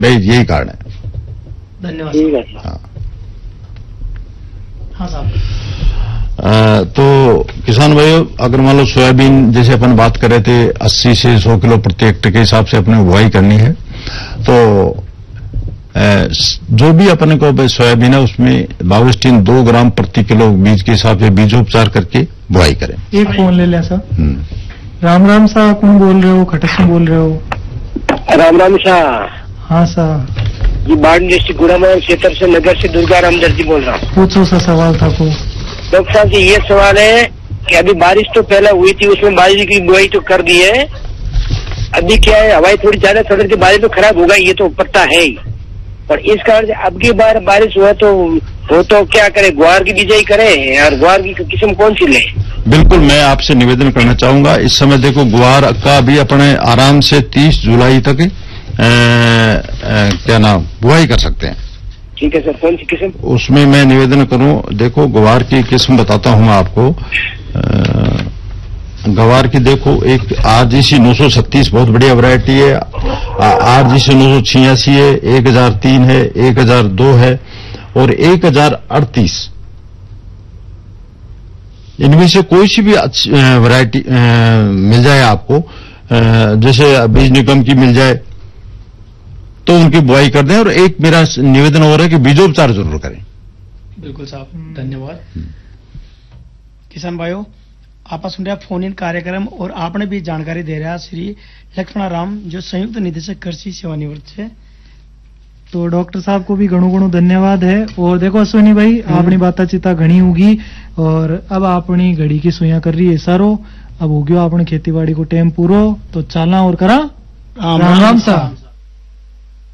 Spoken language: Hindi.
भाई यही कारण है। धन्यवाद। ठीक है। हाँ साहब। तो किसान भाइयों, अगर मान लो सोयाबीन जैसे अपन बात कर रहे थे 80 से 100 किलो प्रति हेक्टेयर के हिसाब से अपने बुआई करनी है, तो जो भी अपने को सोयाबीन है उसमें बाविस्टीन 2 ग्राम प्रति किलो बीज के हिसाब से बीजोपचार करके बुआई करें। एक फोन ले लिया सर। राम राम साहब, कौन बोल रहे हो? खटक से बोल रहे हो? राम राम शाह। हाँ साहब, ये बाढ़ डिस्ट्रिक्ट गुड़ामान क्षेत्र से नगर से दुर्गा रामदर्जी बोल रहा हूँ। पूछो सा सवाल था को। डॉक्टर साहब जी, ये सवाल है कि अभी बारिश तो पहले हुई थी, उसमें बारिश की बुआई तो कर दी है। अभी क्या है, हवाई थोड़ी ज्यादा चल रही थी, बारिश तो खराब होगा, ये तो पता है ही। और इस कारण से अब की बार बारिश हुआ तो वो तो क्या करे, ग्वार की बिजाई करे, और ग्वार की किस्म कौन सी ले? बिल्कुल, मैं आपसे निवेदन करना चाहूंगा, इस समय देखो ग्वार का भी अपने आराम से 30 जुलाई तक क्या नाम बुआई कर सकते हैं। ठीक है सर, कौन सी किस्म? उसमें मैं निवेदन करूं, देखो ग्वार की किस्म बताता हूं मैं आपको। ग्वार की देखो, एक आरजीसी 936 बहुत बढ़िया वैरायटी है, आरजीसी 986 है, 1003 है, 1002 है और 1038। इनमें से कोई सी भी वैरायटी मिल जाए आपको, जैसे बीज निगम की मिल जाए तो उनकी बुआई कर दें। और एक मेरा निवेदन हो रहा है कि बीजोपचार जरूर करें। बिल्कुल साहब, धन्यवाद। किसान भाइयों, आप सुन रहे हैं फोन इन कार्यक्रम और आपने भी जानकारी दे रहा श्री लक्ष्मण राम, जो संयुक्त निदेशक कृषि सेवानिवृत्त है। तो डॉक्टर साहब को भी घणो धन्यवाद है। और देखो अश्विनी भाई, आपनी बातचीता घनी होगी और अब अपनी घड़ी की सुइयां कर रही है सारो। अब हो गयो अपनी खेतीबाड़ी को टाइम पूरो, तो चलना और करा। राम राम साहब।